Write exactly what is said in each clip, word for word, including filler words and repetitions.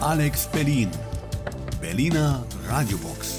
Alex Berlin, Berliner Radiobox.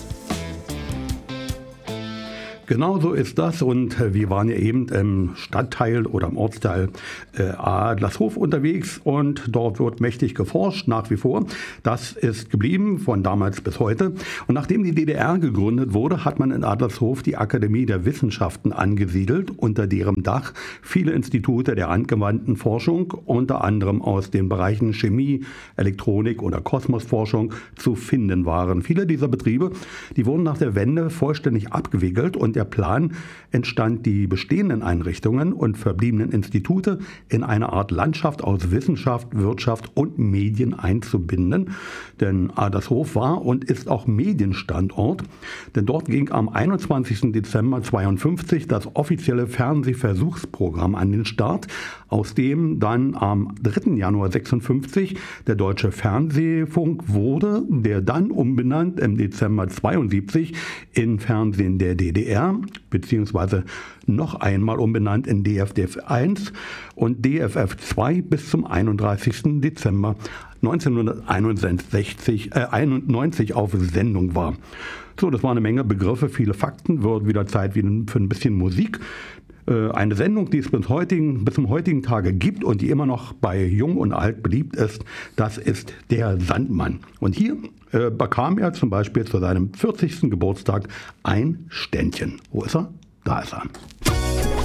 Genau so ist das und wir waren ja eben im Stadtteil oder im Ortsteil äh, Adlershof unterwegs und dort wird mächtig geforscht, nach wie vor. Das ist geblieben von damals bis heute. Und nachdem die D D R gegründet wurde, hat man in Adlershof die Akademie der Wissenschaften angesiedelt, unter deren Dach viele Institute der angewandten Forschung, unter anderem aus den Bereichen Chemie, Elektronik oder Kosmosforschung zu finden waren. Viele dieser Betriebe, die wurden nach der Wende vollständig abgewickelt und der Plan entstand, die bestehenden Einrichtungen und verbliebenen Institute in eine Art Landschaft aus Wissenschaft, Wirtschaft und Medien einzubinden. Denn Adlershof war und ist auch Medienstandort, denn dort ging am einundzwanzigsten Dezember zweiundfünfzig das offizielle Fernsehversuchsprogramm an den Start, aus dem dann am dritten Januar sechsundfünfzig der Deutsche Fernsehfunk wurde, der dann umbenannt im Dezember zweiundsiebzig in Fernsehen der D D R, beziehungsweise noch einmal umbenannt in D F F eins und D F F zwei bis zum einunddreißigsten Dezember neunzehnhunderteinundsechzig, äh, einundneunzig auf Sendung war. So, das war eine Menge Begriffe, viele Fakten, wird wieder Zeit für ein bisschen Musik. Eine Sendung, die es bis, heutigen, bis zum heutigen Tage gibt und die immer noch bei Jung und Alt beliebt ist, das ist der Sandmann. Und hier äh, bekam er zum Beispiel zu seinem vierzigsten Geburtstag ein Ständchen. Wo ist er? Da ist er.